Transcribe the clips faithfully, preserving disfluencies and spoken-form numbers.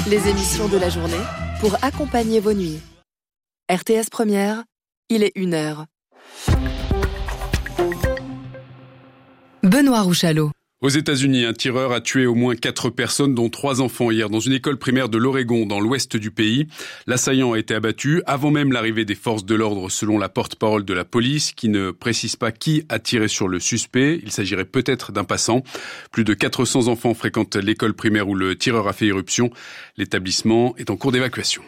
les émissions de la journée pour accompagner vos nuits. R T S Première, il est une heure. Benoît Rouchalot. Aux États-Unis, un tireur a tué au moins quatre personnes, dont trois enfants, hier dans une école primaire de l'Oregon, dans l'ouest du pays. L'assaillant a été abattu avant même l'arrivée des forces de l'ordre, selon la porte-parole de la police, qui ne précise pas qui a tiré sur le suspect. Il s'agirait peut-être d'un passant. Plus de quatre cents enfants fréquentent l'école primaire où le tireur a fait irruption. L'établissement est en cours d'évacuation.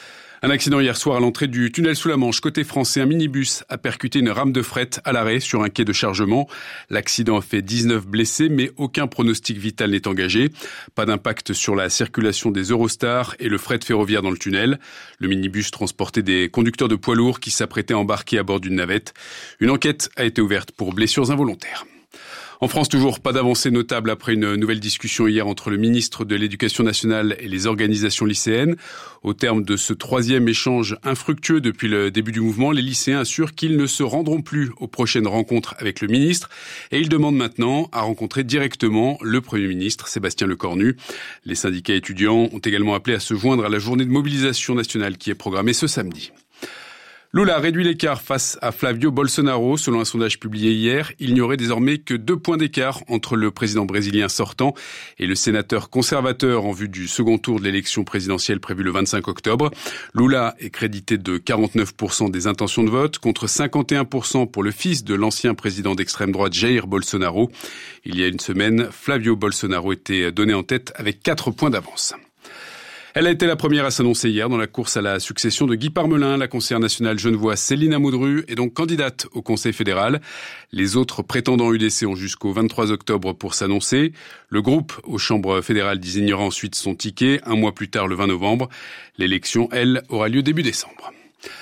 Un accident hier soir à l'entrée du tunnel sous la Manche. Côté français, un minibus a percuté une rame de fret à l'arrêt sur un quai de chargement. L'accident a fait dix-neuf blessés, mais aucun pronostic vital n'est engagé. Pas d'impact sur la circulation des Eurostars et le fret ferroviaire dans le tunnel. Le minibus transportait des conducteurs de poids lourds qui s'apprêtaient à embarquer à bord d'une navette. Une enquête a été ouverte pour blessures involontaires. En France, toujours pas d'avancée notable après une nouvelle discussion hier entre le ministre de l'Éducation nationale et les organisations lycéennes. Au terme de ce troisième échange infructueux depuis le début du mouvement, les lycéens assurent qu'ils ne se rendront plus aux prochaines rencontres avec le ministre et ils demandent maintenant à rencontrer directement le Premier ministre, Sébastien Lecornu. Les syndicats étudiants ont également appelé à se joindre à la journée de mobilisation nationale qui est programmée ce samedi. Lula réduit l'écart face à Flavio Bolsonaro. Selon un sondage publié hier, il n'y aurait désormais que deux points d'écart entre le président brésilien sortant et le sénateur conservateur en vue du second tour de l'élection présidentielle prévue le vingt-cinq octobre. Lula est crédité de quarante-neuf pour cent des intentions de vote contre cinquante et un pour cent pour le fils de l'ancien président d'extrême droite Jair Bolsonaro. Il y a une semaine, Flavio Bolsonaro était donné en tête avec quatre points d'avance. Elle a été la première à s'annoncer hier dans la course à la succession de Guy Parmelin. La conseillère nationale genevoise Céline Amoudru est donc candidate au Conseil fédéral. Les autres prétendants U D C ont jusqu'au vingt-trois octobre pour s'annoncer. Le groupe aux chambres fédérales désignera ensuite son ticket un mois plus tard, le vingt novembre. L'élection, elle, aura lieu début décembre.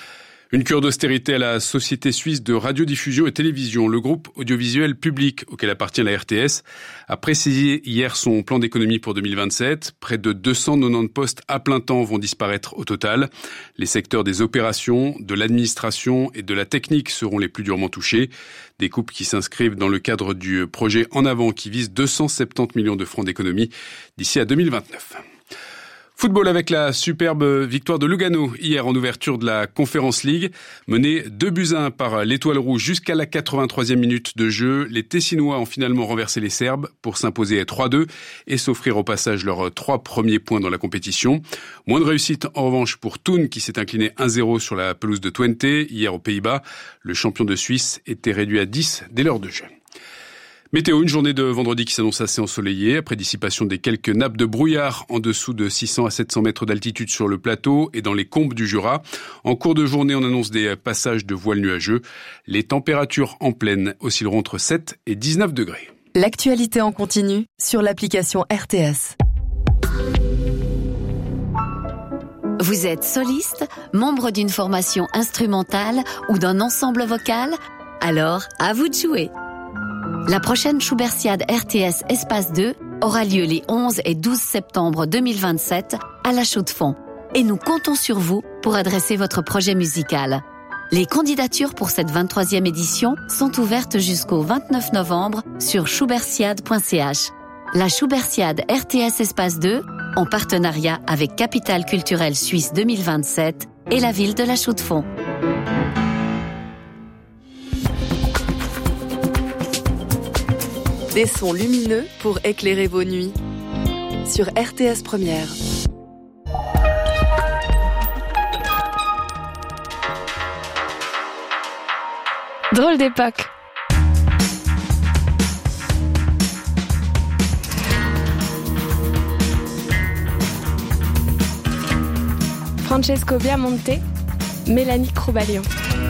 Une cure d'austérité à la Société suisse de radiodiffusion et télévision. Le groupe audiovisuel public auquel appartient la R T S a précisé hier son plan d'économie pour deux mille vingt-sept. Près de deux cent quatre-vingt-dix postes à plein temps vont disparaître au total. Les secteurs des opérations, de l'administration et de la technique seront les plus durement touchés. Des coupes qui s'inscrivent dans le cadre du projet En Avant qui vise deux cent soixante-dix millions de francs d'économie d'ici à deux mille vingt-neuf. Football avec la superbe victoire de Lugano hier en ouverture de la Conference League. Mené deux buts à un par l'Étoile Rouge jusqu'à la quatre-vingt-troisième minute de jeu. Les Tessinois ont finalement renversé les Serbes pour s'imposer trois deux et s'offrir au passage leurs trois premiers points dans la compétition. Moins de réussite en revanche pour Thun qui s'est incliné un zéro sur la pelouse de Twente hier aux Pays-Bas. Le champion de Suisse était réduit à dix dès l'heure de jeu. Météo, une journée de vendredi qui s'annonce assez ensoleillée, après dissipation des quelques nappes de brouillard en dessous de six cents à sept cents mètres d'altitude sur le plateau et dans les combes du Jura. En cours de journée, on annonce des passages de voiles nuageux. Les températures en pleine oscilleront entre sept et dix-neuf degrés. L'actualité en continu sur l'application R T S. Vous êtes soliste, membre d'une formation instrumentale ou d'un ensemble vocal? Alors, à vous de jouer. La prochaine Schubertiade R T S Espace deux aura lieu les onze et douze septembre deux mille vingt-sept à La Chaux-de-Fonds. Et nous comptons sur vous pour adresser votre projet musical. Les candidatures pour cette vingt-troisième édition sont ouvertes jusqu'au vingt-neuf novembre sur schubertiade point c h. La Schubertiade R T S Espace deux, en partenariat avec Capitale Culturelle Suisse deux mille vingt-sept et la ville de La Chaux-de-Fonds. Des sons lumineux pour éclairer vos nuits. Sur R T S Première. Drôle d'époque. Francesco Biamonte, Mélanie Croubaillon.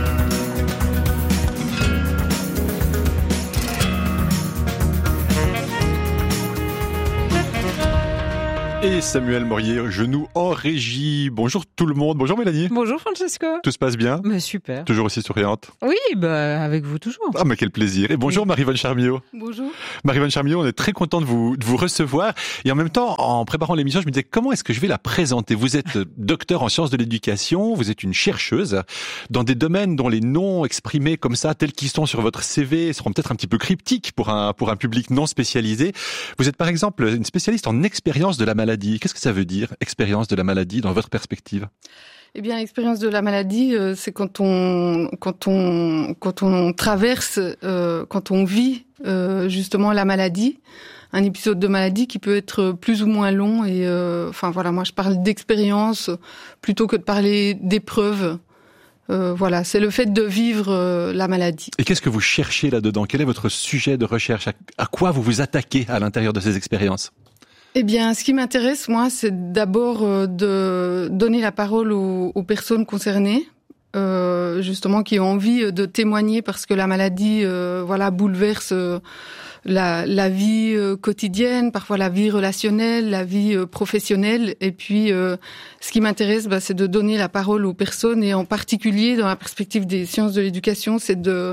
Et Samuel Morier, genou en régie. Bonjour tout le monde. Bonjour Mélanie. Bonjour Francesco. Tout se passe bien? Mais super. Toujours aussi souriante? Oui, bah avec vous toujours. Ah mais quel plaisir. Et bonjour oui. Marie-Vonne Charmiot. Bonjour. Marie-Vonne Charmiot, on est très content de vous, de vous recevoir. Et en même temps, en préparant l'émission, je me disais comment est-ce que je vais la présenter? Vous êtes docteur en sciences de l'éducation, vous êtes une chercheuse dans des domaines dont les noms exprimés comme ça, tels qu'ils sont sur votre C V, seront peut-être un petit peu cryptiques pour un, pour un public non spécialisé. Vous êtes par exemple une spécialiste en expérience de la maladie maladie. Qu'est-ce que ça veut dire, expérience de la maladie, dans votre perspective ? Eh bien, l'expérience de la maladie, euh, c'est quand on, quand on, quand on traverse, euh, quand on vit euh, justement la maladie, un épisode de maladie qui peut être plus ou moins long. Et euh, enfin voilà, moi je parle d'expérience plutôt que de parler d'épreuve. Euh, voilà, c'est le fait de vivre euh, la maladie. Et qu'est-ce que vous cherchez là-dedans ? Quel est votre sujet de recherche ? à, à quoi vous vous attaquez à l'intérieur de ces expériences ? Eh bien, ce qui m'intéresse, moi, c'est d'abord euh, de donner la parole aux, aux personnes concernées, euh, justement, qui ont envie de témoigner parce que la maladie, euh, voilà, bouleverse euh, la, la vie euh, quotidienne, parfois la vie relationnelle, la vie euh, professionnelle. Et puis, euh, ce qui m'intéresse, bah, c'est de donner la parole aux personnes, et en particulier, dans la perspective des sciences de l'éducation, c'est de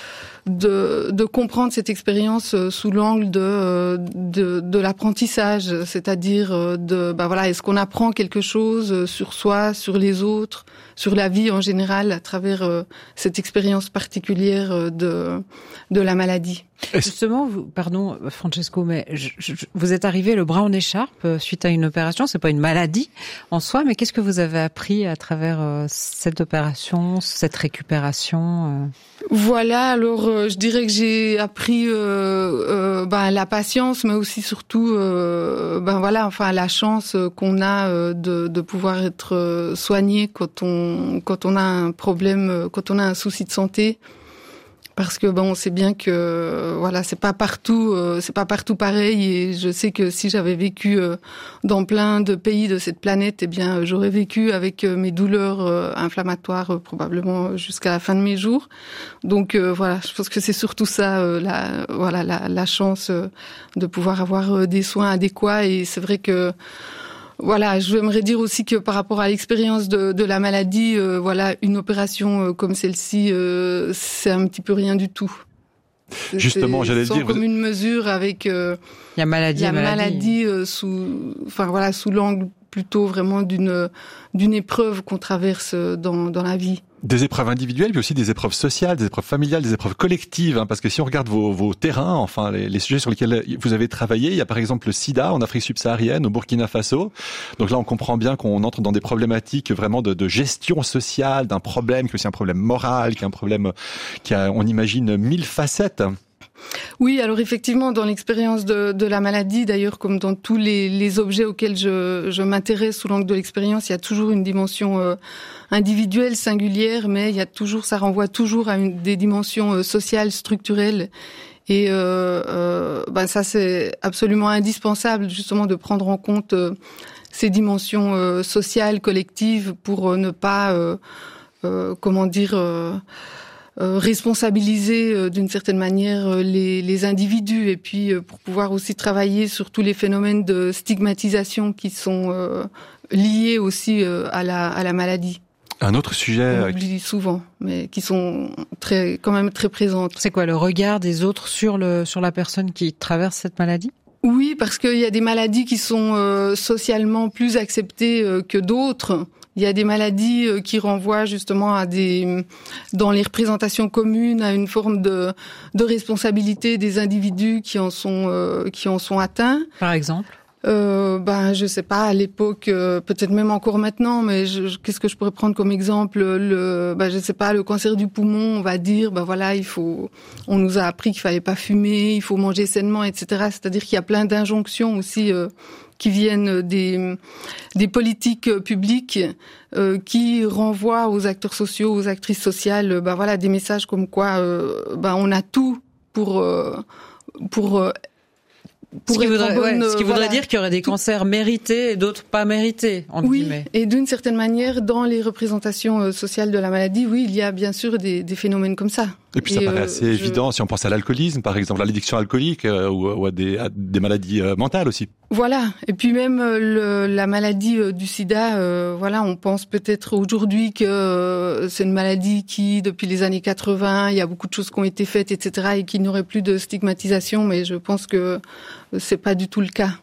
de de comprendre cette expérience sous l'angle de de de l'apprentissage, c'est-à-dire de bah voilà, est-ce qu'on apprend quelque chose sur soi, sur les autres, sur la vie en général à travers euh, cette expérience particulière de de la maladie. Justement, vous, pardon Francesco, mais je, je, vous êtes arrivé le bras en écharpe suite à une opération. C'est pas une maladie en soi, mais qu'est-ce que vous avez appris à travers euh, cette opération, cette récupération euh... Voilà, alors euh, je dirais que j'ai appris euh, euh, ben, la patience, mais aussi surtout euh, ben voilà, enfin la chance qu'on a euh, de, de pouvoir être euh, soigné quand on quand on a un problème, quand on a un souci de santé. Parce que bon, on sait bien que voilà, c'est pas partout, euh, c'est pas partout pareil. Et je sais que si j'avais vécu euh, dans plein de pays de cette planète, eh bien, j'aurais vécu avec euh, mes douleurs euh, inflammatoires euh, probablement jusqu'à la fin de mes jours. Donc euh, voilà, je pense que c'est surtout ça, euh, la voilà, la, la chance euh, de pouvoir avoir euh, des soins adéquats. Et c'est vrai que voilà, je aimerais dire aussi que par rapport à l'expérience de, de la maladie, euh, voilà, une opération euh, comme celle-ci, euh, c'est un petit peu rien du tout. Justement, c'est j'allais le sans dire. commune mesure avec euh, il y a maladie, il y a maladie, maladie euh, sous, enfin voilà, sous l'angle plutôt vraiment d'une d'une épreuve qu'on traverse dans dans la vie. Des épreuves individuelles, mais aussi des épreuves sociales, des épreuves familiales, des épreuves collectives, hein, parce que si on regarde vos, vos terrains, enfin les, les sujets sur lesquels vous avez travaillé, il y a par exemple le sida en Afrique subsaharienne, au Burkina Faso. Donc là, on comprend bien qu'on entre dans des problématiques vraiment de, de gestion sociale, d'un problème qui est aussi un problème moral, qui est un problème qui a, on imagine, mille facettes. Oui, alors effectivement, dans l'expérience de, de la maladie, d'ailleurs, comme dans tous les, les objets auxquels je, je m'intéresse sous l'angle de l'expérience, il y a toujours une dimension euh, individuelle, singulière, mais il y a toujours, ça renvoie toujours à une, des dimensions euh, sociales, structurelles. Et euh, euh, ben ça, c'est absolument indispensable, justement, de prendre en compte euh, ces dimensions euh, sociales, collectives, pour euh, ne pas, euh, euh, comment dire... Euh, Euh, responsabiliser euh, d'une certaine manière euh, les, les individus, et puis euh, pour pouvoir aussi travailler sur tous les phénomènes de stigmatisation qui sont euh, liés aussi euh, à la à la maladie. Un autre sujet on oublie souvent, mais qui sont très quand même très présentes. C'est quoi le regard des autres sur le sur la personne qui traverse cette maladie ? Oui, parce qu'il y a des maladies qui sont euh, socialement plus acceptées euh, que d'autres. Il y a des maladies qui renvoient justement à des, dans les représentations communes, à une forme de, de responsabilité des individus qui en sont, euh, qui en sont atteints. Par exemple? Euh, ben, je sais pas, à l'époque, euh, peut-être même encore maintenant, mais je, je, qu'est-ce que je pourrais prendre comme exemple? Le, ben, je sais pas, le cancer du poumon, on va dire, ben voilà, il faut, on nous a appris qu'il fallait pas fumer, il faut manger sainement, et cetera. C'est-à-dire qu'il y a plein d'injonctions aussi, euh, qui viennent des, des politiques publiques, euh, qui renvoient aux acteurs sociaux, aux actrices sociales, ben voilà, des messages comme quoi, euh, ben on a tout pour, euh, pour, euh, Pour ce qui, voudrait, bonne, ouais, ce qui voudrait voilà, dire qu'il y aurait des cancers mérités et d'autres pas mérités, entre oui, guillemets. Et d'une certaine manière, dans les représentations sociales de la maladie, oui, il y a bien sûr des, des phénomènes comme ça. Et puis ça et paraît euh, assez je... évident si on pense à l'alcoolisme, par exemple, à l'addiction alcoolique euh, ou, ou à, des, à des maladies euh, mentales aussi. Voilà. Et puis même le, la maladie euh, du sida, euh, voilà, on pense peut-être aujourd'hui que euh, c'est une maladie qui, depuis les années quatre-vingts, il y a beaucoup de choses qui ont été faites, et cetera, et qu'il n'y aurait plus de stigmatisation. Mais je pense que c'est pas du tout le cas.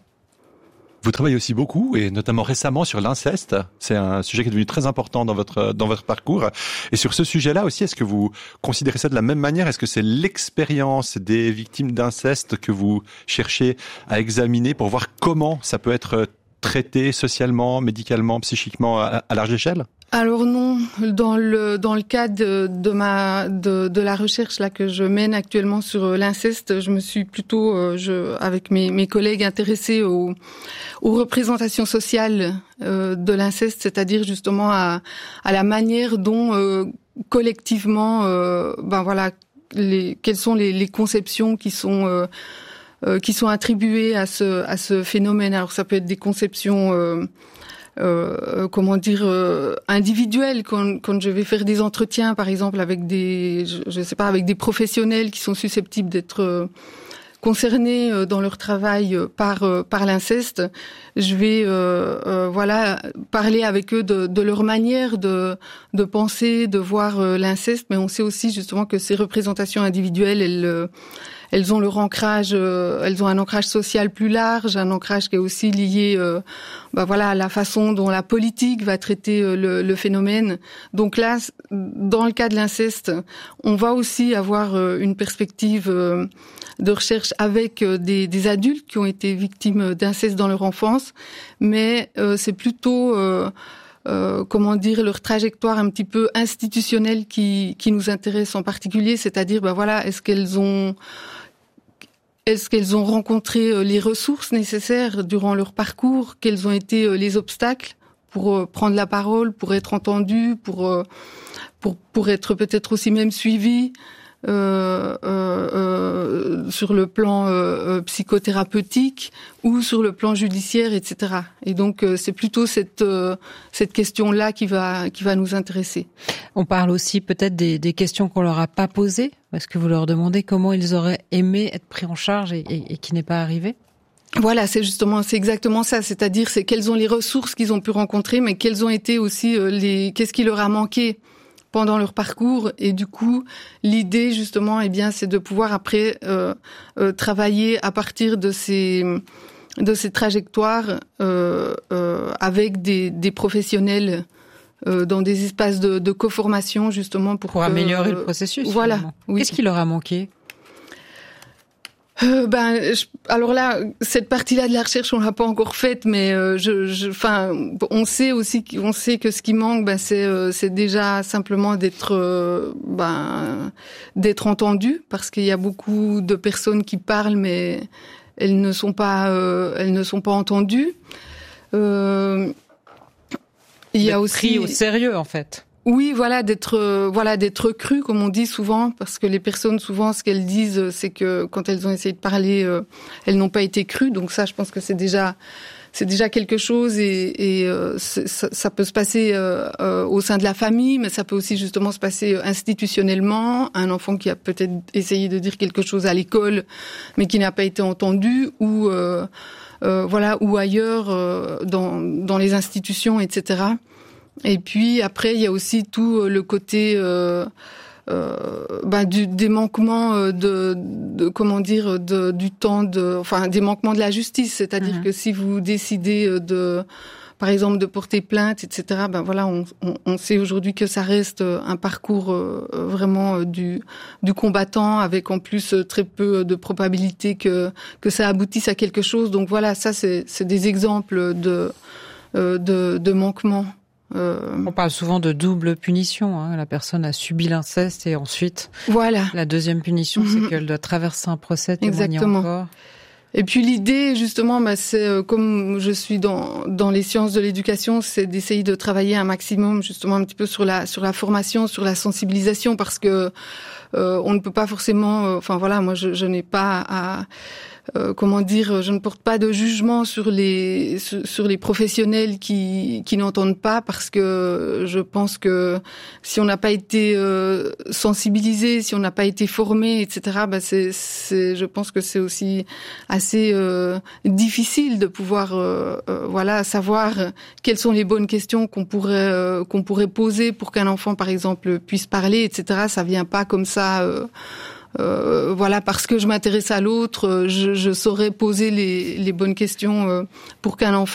Vous travaillez aussi beaucoup, et notamment récemment, sur l'inceste. C'est un sujet qui est devenu très important dans votre dans votre parcours. Et sur ce sujet-là aussi, est-ce que vous considérez ça de la même manière? Est-ce que c'est l'expérience des victimes d'inceste que vous cherchez à examiner pour voir comment ça peut être traité socialement, médicalement, psychiquement à, à large échelle? Alors non, dans le dans le cadre de, de ma de, de la recherche là que je mène actuellement sur l'inceste, je me suis plutôt euh, je avec mes mes collègues intéressés aux aux représentations sociales euh, de l'inceste, c'est-à-dire justement à à la manière dont euh, collectivement euh, ben voilà les quelles sont les les conceptions qui sont euh, euh, qui sont attribuées à ce à ce phénomène. Alors ça peut être des conceptions euh, Euh, comment dire euh, individuel quand quand je vais faire des entretiens par exemple avec des je, je sais pas avec des professionnels qui sont susceptibles d'être euh, concernés euh, dans leur travail euh, par euh, par l'inceste, je vais euh, euh, voilà parler avec eux de de leur manière de de penser, de voir euh, l'inceste, mais on sait aussi justement que ces représentations individuelles elles euh, elles ont leur ancrage, euh, elles ont un ancrage social plus large, un ancrage qui est aussi lié, euh, bah voilà, à la façon dont la politique va traiter euh, le, le phénomène. Donc là, dans le cas de l'inceste, on va aussi avoir euh, une perspective euh, de recherche avec euh, des, des adultes qui ont été victimes d'inceste dans leur enfance, mais euh, c'est plutôt euh, Euh, comment dire, leur trajectoire un petit peu institutionnelle qui qui nous intéresse en particulier, c'est-à-dire ben voilà, est-ce qu'elles ont est-ce qu'elles ont rencontré les ressources nécessaires durant leur parcours, quels ont été les obstacles pour prendre la parole, pour être entendues, pour pour pour être peut-être aussi même suivies euh, euh, euh, sur le plan euh, psychothérapeutique ou sur le plan judiciaire, et cetera. Et donc euh, c'est plutôt cette euh, cette question-là qui va qui va nous intéresser. On parle aussi peut-être des, des questions qu'on leur a pas posées. Est-ce que vous leur demandez comment ils auraient aimé être pris en charge et, et, et qui n'est pas arrivé? Voilà, c'est justement, c'est exactement ça. C'est-à-dire, c'est quelles ont les ressources qu'ils ont pu rencontrer, mais quelles ont été aussi euh, les, qu'est-ce qui leur a manqué pendant leur parcours. Et du coup, l'idée justement, eh bien, c'est de pouvoir après euh, euh, travailler à partir de ces de ces trajectoires euh, euh, avec des, des professionnels euh, dans des espaces de, de co-formation justement pour pour que, améliorer le processus. Voilà. Finalement. Oui. Qu'est-ce qui leur a manqué? Euh, ben, je, alors là, cette partie-là de la recherche, on l'a pas encore faite, mais euh, je, je, enfin, on sait aussi, on sait que ce qui manque, ben, c'est, euh, c'est déjà simplement d'être, euh, ben, d'être entendu, parce qu'il y a beaucoup de personnes qui parlent, mais elles ne sont pas, euh, elles ne sont pas entendues. Euh, il y a aussi pris au sérieux, en fait. Oui, voilà, d'être euh, voilà d'être cru, comme on dit souvent, parce que les personnes souvent ce qu'elles disent, c'est que quand elles ont essayé de parler, euh, elles n'ont pas été crues. Donc ça, je pense que c'est déjà c'est déjà quelque chose et, et euh, ça, ça peut se passer euh, euh, au sein de la famille, mais ça peut aussi justement se passer institutionnellement. Un enfant qui a peut-être essayé de dire quelque chose à l'école, mais qui n'a pas été entendu, ou euh, euh, voilà, ou ailleurs euh, dans dans les institutions, et cetera. Et puis après, il y a aussi tout le côté euh, euh, bah, du, des manquements de, de comment dire, de, du temps, de, enfin des manquements de la justice. C'est-à-dire mmh. que si vous décidez de, par exemple, de porter plainte, et cetera. Ben voilà, on, on, on sait aujourd'hui que ça reste un parcours euh, vraiment du, du combattant, avec en plus très peu de probabilité que que ça aboutisse à quelque chose. Donc voilà, ça c'est, c'est des exemples de euh, de, de manquements. Euh... On parle souvent de double punition. Hein. La personne a subi l'inceste et ensuite, voilà. La deuxième punition, mmh. c'est qu'elle doit traverser un procès, témoigner Exactement. encore. Et puis l'idée, justement, bah, c'est euh, comme je suis dans dans les sciences de l'éducation, c'est d'essayer de travailler un maximum, justement, un petit peu sur la sur la formation, sur la sensibilisation, parce que euh, on ne peut pas forcément. Euh, enfin voilà, moi, je, je n'ai pas à Euh, comment dire, je ne porte pas de jugement sur les sur, sur les professionnels qui qui n'entendent pas, parce que je pense que si on n'a pas été euh, sensibilisé, si on n'a pas été formé, et cetera, bah c'est c'est je pense que c'est aussi assez euh, difficile de pouvoir euh, euh, voilà savoir quelles sont les bonnes questions qu'on pourrait euh, qu'on pourrait poser pour qu'un enfant par exemple puisse parler, et cetera. Ça vient pas comme ça. Euh, Euh, voilà, parce que je m'intéresse à l'autre, je, je saurais poser les, les bonnes questions euh, pour qu'un enfant